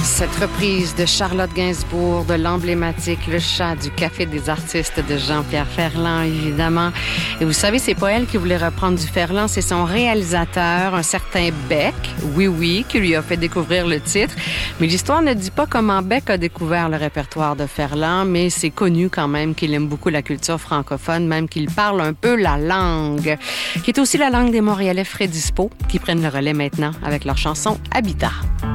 Cette reprise de Charlotte Gainsbourg, de l'emblématique Le Chat du Café des artistes de Jean-Pierre Ferland, évidemment. Et vous savez, c'est pas elle qui voulait reprendre du Ferland, c'est son réalisateur, un certain Beck, oui, qui lui a fait découvrir le titre. Mais l'histoire ne dit pas comment Beck a découvert le répertoire de Ferland, mais c'est connu quand même qu'il aime beaucoup la culture francophone, même qu'il parle un peu la langue, qui est aussi la langue des Montréalais Fredispo, qui prennent le relais maintenant avec leur chanson Habitat.